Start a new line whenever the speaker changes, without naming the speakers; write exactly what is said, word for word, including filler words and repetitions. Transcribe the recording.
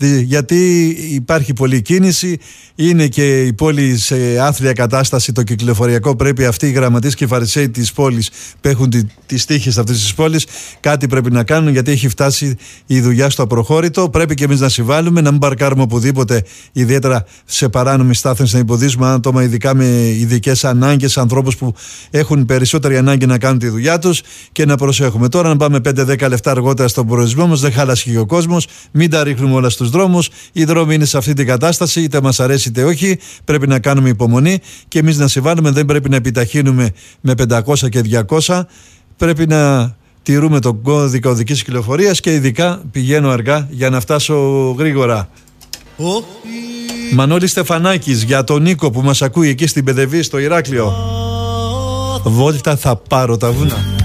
γιατί υπάρχει πολλή κίνηση, είναι και η πόλη σε άθλια κατάσταση, το κυκλοφοριακό. Πρέπει αυτοί οι γραμματείς και οι φαρισαίοι της πόλης που έχουν τη, τις τύχες αυτής της πόλης κάτι πρέπει να κάνουν, γιατί έχει φτάσει η δουλειά στο απροχώρητο. Πρέπει και εμείς να συμβάλλουμε, να μην παρκάρουμε οπουδήποτε, ιδιαίτερα σε παράνομη στάθμιση, να υποδείσουμε άτομα ειδικά με ειδικές ανάγκες, ανθρώπους που έχουν περισσότερη ανάγκη να κάνουν τη δουλειά τους, και να προσέχουμε. Τώρα να πάμε πέντε δέκα λεπτά αργότερα στον προορισμό μας, δεν χαλάσει ο κόσμος, μην τα ρίχνουμε όλα στους δρόμους. Οι δρόμοι είναι σε αυτή την κατάσταση, είτε μας αρέσει είτε όχι. Πρέπει να κάνουμε υπομονή και εμείς να συμβάλλουμε. Δεν πρέπει να επιταχύνουμε με πεντακόσια και διακόσια. Πρέπει να τηρούμε τον κώδικα οδικής κυκλοφορίας και ειδικά πηγαίνω αργά για να φτάσω γρήγορα. Oh. Μανώλης Στεφανάκης για τον Νίκο που μας ακούει εκεί στην Παιδεβή, στο Ηράκλειο. Βόλτα θα πάρω τα βουνά.